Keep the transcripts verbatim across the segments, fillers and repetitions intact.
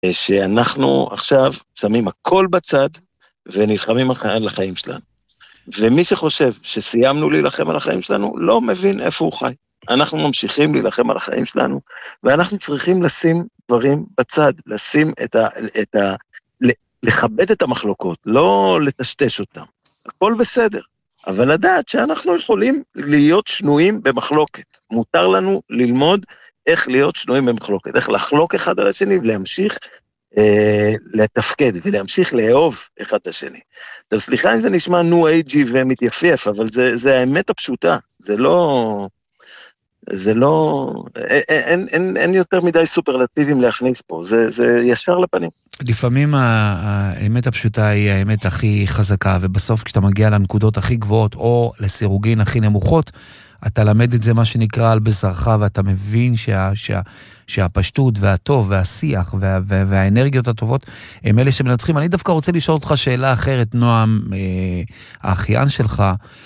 שאנחנו עכשיו שמים הכל בצד, ונלחמים על החיים שלנו. ומי שחושב שסיימנו להילחם על החיים שלנו, לא מבין איפה הוא חי. אנחנו ממשיכים להילחם על החיים שלנו, ואנחנו צריכים לשים דברים בצד, לשים את ה... את ה לכבד את המחלוקות, לא לטשטש אותם. הכל בסדר, אבל לדעת שאנחנו יכולים להיות שנויים במחלוקת. מותר לנו ללמוד איך להיות שנויים במחלוקת, איך לחלוק אחד על השני ולהמשיך אה, לתפקד ולהמשיך לאהוב אחד את השני. עכשיו, סליחה אם זה נשמע ניו אייג'י ומתייפייף, אבל זה, זה האמת הפשוטה, זה לא... זה לא, אין, אין, אין יותר מדי סופרלטיבים להכניס פה, זה, זה ישר לפנים. לפעמים האמת הפשוטה היא האמת הכי חזקה, ובסוף כשאתה מגיע לנקודות הכי גבוהות, או לסירוגין הכי נמוכות, אתה למד את זה מה שנקרא על בשרך, ואתה מבין שה, שה, שהפשטות והטוב והשיח וה, וה, והאנרגיות הטובות הם אלה שמנצחים. אני דווקא רוצה לשאול אותך שאלה אחרת, נועם, האחיין שלך,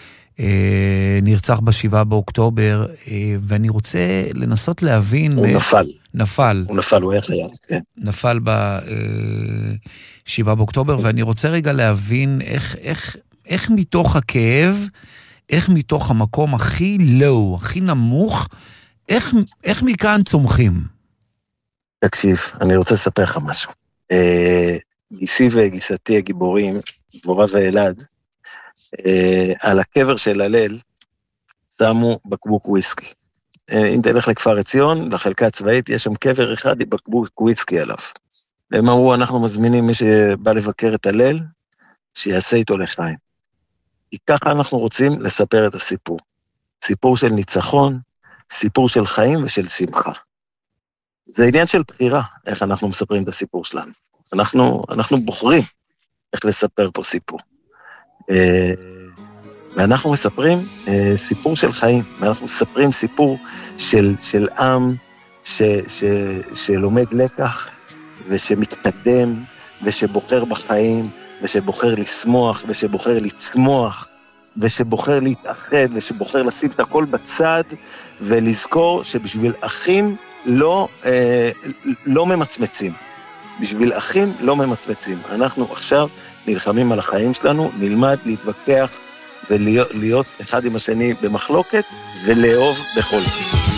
נרצח בשבעה באוקטובר, ואני רוצה לנסות להבין... הוא נפל. נפל. הוא נפל, הוא היה חייל, כן. נפל בשבעה באוקטובר, ואני רוצה רגע להבין איך, איך, איך מתוך הכאב, איך מתוך המקום הכי לואו, הכי נמוך, איך, איך מכאן צומחים? תקשיב, אני רוצה לספר לך משהו. גיסי וגיסתי הגיבורים, דבורה ואלעד, על הקבר של הלל, שמו בקבוק וויסקי. אם תלך לכפר עציון, לחלקה הצבאית, יש שם קבר אחד עם בקבוק וויסקי עליו. והם אמרו, אנחנו מזמינים מי שבא לבקר את הלל, שיעשה איתו לחיים. כי ככה אנחנו רוצים לספר את הסיפור. סיפור של ניצחון, סיפור של חיים ושל שמחה. זה עניין של בחירה, איך אנחנו מספרים את הסיפור שלנו. אנחנו, אנחנו בוחרים איך לספר פה סיפור. ואנחנו מספרים סיפור של חיים, ואנחנו מספרים סיפור של, של עם ש, ש, שלומד לקח, ושמתקדם, ושבוחר בחיים, ושבוחר לשמוח, ושבוחר לצמוח, ושבוחר להתאחד, ושבוחר לשים את הכל בצד, ולזכור שבשביל אחים לא, לא ממצמצים. בשביל אחים לא ממצמצים. אנחנו עכשיו נלחמים על החיים שלנו, נלמד להתווכח ולהיות אחד עם השני במחלוקת, ולאהוב בכל זאת.